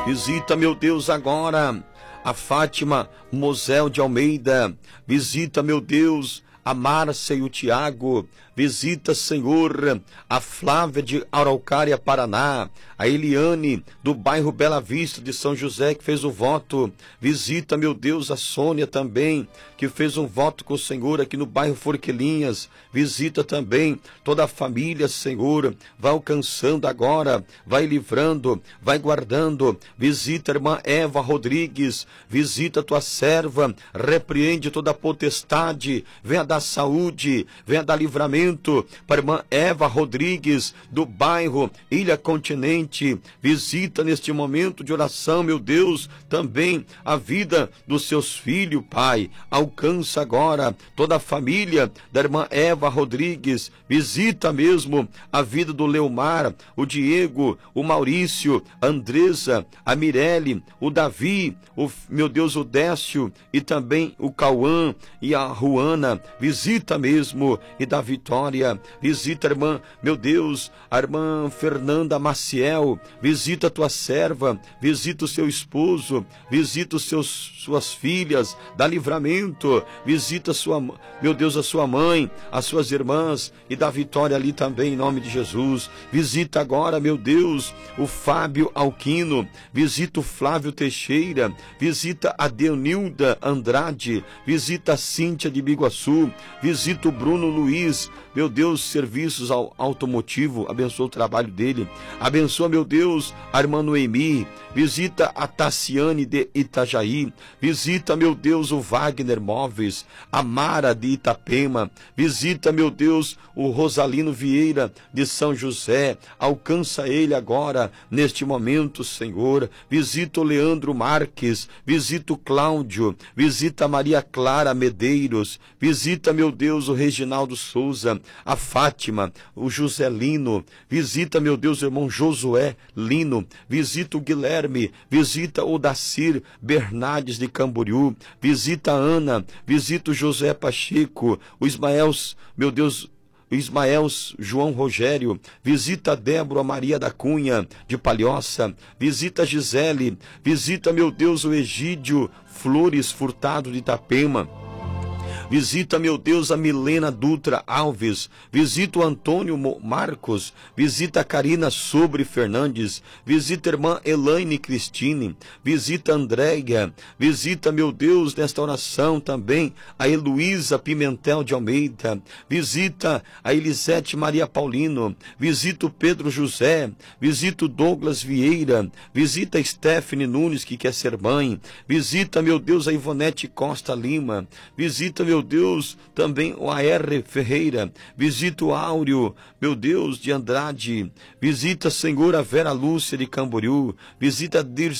Visita, meu Deus, agora a Fátima Mosel de Almeida. Visita, meu Deus, a Márcia e o Tiago. Visita, Senhor, a Flávia de Araucária, Paraná. A Eliane, do bairro Bela Vista de São José, que fez o voto. Visita, meu Deus, a Sônia também, que fez um voto com o Senhor aqui no bairro Forquilinhas. Visita também toda a família, Senhor. Vai alcançando agora, vai livrando, vai guardando. Visita a irmã Eva Rodrigues. Visita a tua serva. Repreende toda a potestade. Venha dar saúde, venha dar livramento para a irmã Eva Rodrigues, do bairro Ilha Continente. Visita neste momento de oração, meu Deus, também a vida dos seus filhos, Pai. Alcança agora toda a família da irmã Eva Rodrigues. Visita mesmo a vida do Leomar, o Diego, o Maurício, a Andresa, a Mirelle, o Davi, meu Deus, o Décio e também o Cauã e a Ruana. Visita mesmo e dá vitória. Visita a irmã, meu Deus, a irmã Fernanda Maciel. Visita a tua serva, visita o seu esposo, visita suas filhas, dá livramento. Visita meu Deus, a sua mãe, as suas irmãs e dá vitória ali também em nome de Jesus. Visita agora, meu Deus, o Fábio Alquino. Visita o Flávio Teixeira. Visita a Deonilda Andrade. Visita a Cíntia de Biguaçu. Visita o Bruno Luiz, meu Deus, serviços automotivo, abençoa o trabalho dele. Abençoa, meu Deus, a irmã Noemi. Visita a Tassiane de Itajaí. Visita, meu Deus, o Wagner Móveis, a Mara de Itapema. Visita, meu Deus, o Rosalino Vieira de São José. Alcança ele agora, neste momento, Senhor. Visita o Leandro Marques. Visita o Cláudio. Visita a Maria Clara Medeiros. Visita, meu Deus, o Reginaldo Souza, a Fátima, o José Lino. Visita, meu Deus, o irmão Josué Lino. Visita o Guilherme. Visita o Dacir Bernardes de Camboriú. Visita a Ana. Visita o José Pacheco, o Ismael, meu Deus, Ismael João Rogério. Visita a Débora Maria da Cunha de Palhoça. Visita a Gisele. Visita, meu Deus, o Egídio Flores Furtado de Itapema. Visita, meu Deus, a Milena Dutra Alves. Visita o Antônio Marcos. Visita a Karina Sobre Fernandes. Visita a irmã Elaine Cristine. Visita a Andréia. Visita, meu Deus, nesta oração também a Heloísa Pimentel de Almeida. Visita a Elisete Maria Paulino. Visita o Pedro José. Visita o Douglas Vieira. Visita a Stephanie Nunes, que quer ser mãe. Visita, meu Deus, a Ivonete Costa Lima. Visita, meu Deus, também o A.R. Ferreira. Visita o Áureo, meu Deus, de Andrade. Visita, Senhor, a Vera Lúcia de Camboriú. Visita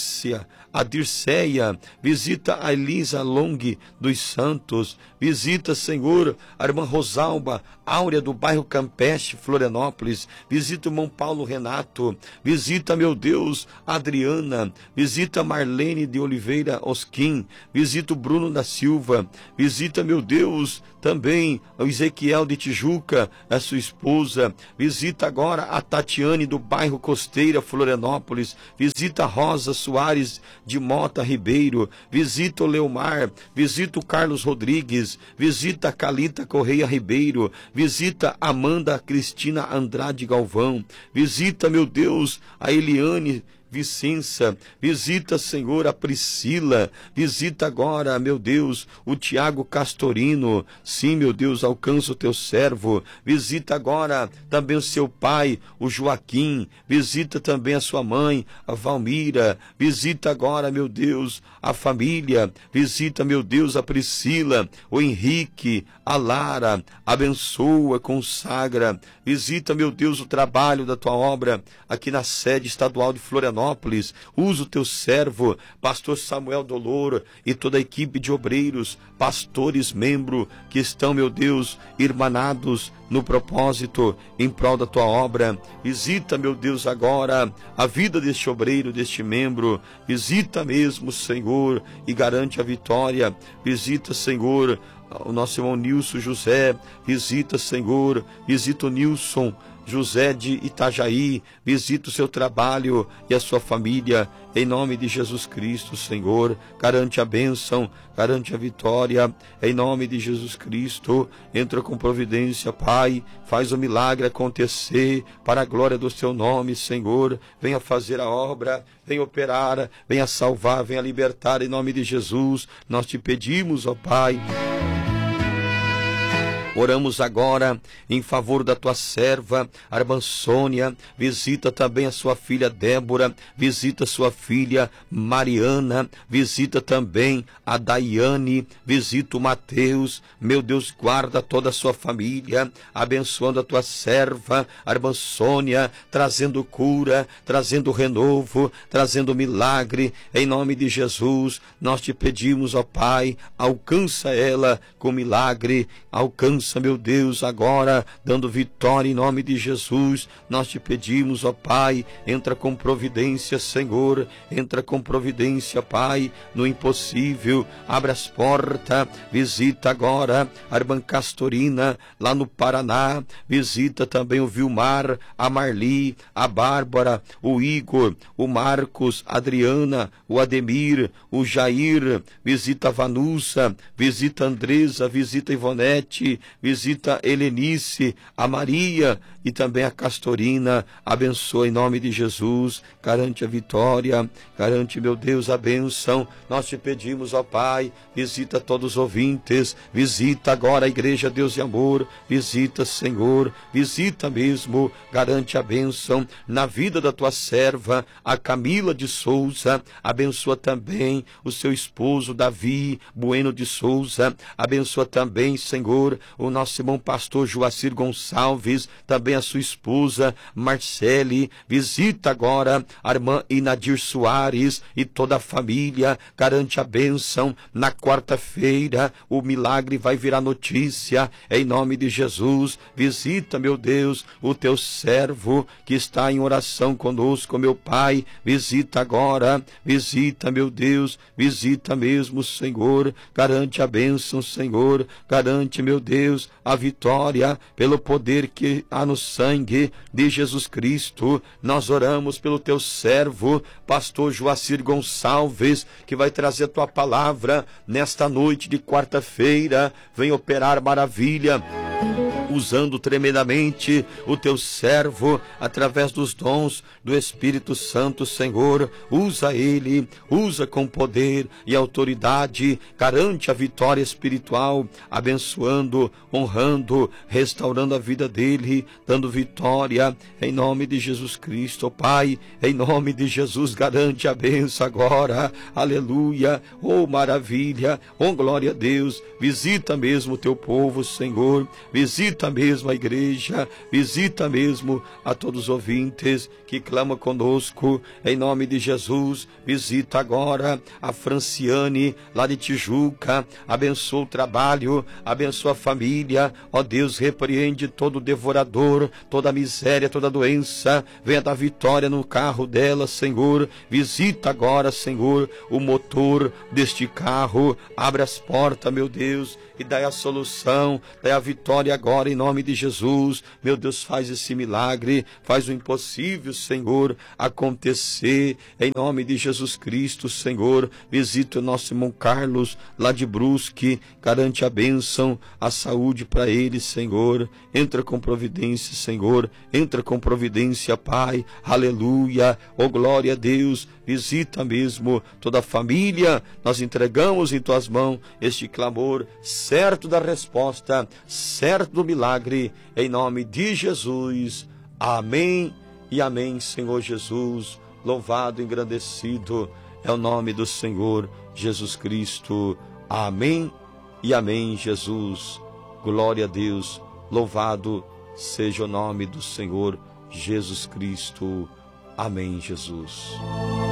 a Dirceia. Visita a Elisa Long dos Santos. Visita, Senhor, a irmã Rosalba Áurea do bairro Campestre, Florianópolis. Visita o irmão Paulo Renato. Visita, meu Deus, a Adriana. Visita a Marlene de Oliveira Osquim. Visita o Bruno da Silva. Visita, meu Deus, também o Ezequiel de Tijuca, a sua esposa. Visita agora a Tatiane do bairro Costeira, Florianópolis. Visita a Rosa Soares de Mota Ribeiro. Visita o Leomar. Visita o Carlos Rodrigues. Visita a Calita Correia Ribeiro. Visita a Amanda Cristina Andrade Galvão. Visita, meu Deus, a Eliane Vicença. Visita, Senhor, a Priscila. Visita agora, meu Deus, o Tiago Castorino. Sim, meu Deus, alcança o teu servo. Visita agora também o seu pai, o Joaquim. Visita também a sua mãe, a Valmira. Visita agora, meu Deus, a família. Visita, meu Deus, a Priscila, o Henrique, a Lara. Abençoa, consagra. Visita, meu Deus, o trabalho da tua obra aqui na sede estadual de Florianópolis. Usa o teu servo, pastor Samuel Dolor e toda a equipe de obreiros, pastores, membros que estão, meu Deus, irmanados no propósito em prol da tua obra. Visita, meu Deus, agora a vida deste obreiro, deste membro. Visita mesmo, Senhor, e garante a vitória. Visita, Senhor, o nosso irmão Nilson José. Visita, Senhor, visita o Nilson José de Itajaí, visita o seu trabalho e a sua família, em nome de Jesus Cristo, Senhor. Garante a bênção, garante a vitória, em nome de Jesus Cristo. Entra com providência, Pai, faz o milagre acontecer, para a glória do seu nome, Senhor. Venha fazer a obra, venha operar, venha salvar, venha libertar, em nome de Jesus. Nós te pedimos, ó Pai. Oramos agora em favor da tua serva, a irmã Sônia. Visita também a sua filha Débora, visita sua filha Mariana, visita também a Daiane, visita o Mateus. Meu Deus, guarda toda a sua família, abençoando a tua serva, a irmã Sônia, trazendo cura, trazendo renovo, trazendo milagre, em nome de Jesus. Nós te pedimos, ó Pai, alcança ela com milagre, alcança, meu Deus, agora, dando vitória em nome de Jesus. Nós te pedimos, ó Pai, entra com providência, Senhor, entra com providência, Pai, no impossível, abre as portas, visita agora a irmã Castorina, lá no Paraná, visita também o Vilmar, a Marli, a Bárbara, o Igor, o Marcos, a Adriana, o Ademir, o Jair, visita a Vanusa, visita a Andresa, visita a Ivonete, visita a Helenice, a Maria e também a Castorina. Abençoa em nome de Jesus, garante a vitória, garante, meu Deus, a bênção. Nós te pedimos, ó Pai, visita todos os ouvintes, visita agora a Igreja Deus e Amor, visita, Senhor, visita mesmo, garante a bênção na vida da tua serva, a Camila de Souza. Abençoa também o seu esposo Davi Bueno de Souza, abençoa também, Senhor, o nosso irmão pastor Joacir Gonçalves, também a sua esposa Marcele. Visita agora a irmã Inadir Soares e toda a família, garante a bênção. Na quarta-feira o milagre vai virar notícia, em nome de Jesus. Visita, meu Deus, o teu servo que está em oração conosco, meu Pai. Visita agora, visita, meu Deus, visita mesmo, Senhor, garante a bênção, Senhor, garante, meu Deus, a vitória pelo poder que há no sangue de Jesus Cristo. Nós oramos pelo teu servo, pastor Joacir Gonçalves, que vai trazer a tua palavra nesta noite de quarta-feira. Vem operar maravilha, usando tremendamente o teu servo, através dos dons do Espírito Santo, Senhor. Usa ele, usa com poder e autoridade, garante a vitória espiritual, abençoando, honrando, restaurando a vida dele, dando vitória, em nome de Jesus Cristo, Pai, em nome de Jesus, garante a bênção agora, aleluia, oh maravilha, oh glória a Deus. Visita mesmo o teu povo, Senhor, visita mesmo a igreja, visita mesmo a todos os ouvintes que clamam conosco, em nome de Jesus. Visita agora a Franciane, lá de Tijuca, abençoa o trabalho, abençoa a família, ó Deus, repreende todo devorador, toda miséria, toda doença, venha dar vitória no carro dela, Senhor. Visita agora, Senhor, o motor deste carro, abre as portas, meu Deus, e dai a solução, dai a vitória agora, em nome de Jesus. Meu Deus, faz esse milagre, faz o impossível, Senhor, acontecer, em nome de Jesus Cristo, Senhor. Visita o nosso irmão Carlos, lá de Brusque, garante a bênção, a saúde para ele, Senhor. Entra com providência, Senhor, entra com providência, Pai, aleluia, oh glória a Deus. Visita mesmo toda a família, nós entregamos em tuas mãos este clamor, certo da resposta, certo do milagre, em nome de Jesus. Amém e amém, Senhor Jesus. Louvado e engrandecido é o nome do Senhor Jesus Cristo. Amém e amém, Jesus. Glória a Deus. Louvado seja o nome do Senhor Jesus Cristo. Amém, Jesus.